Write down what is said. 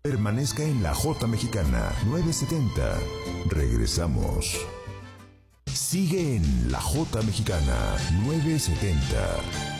Permanezca en la J Mexicana 970. Regresamos. Sigue en la J Mexicana 970.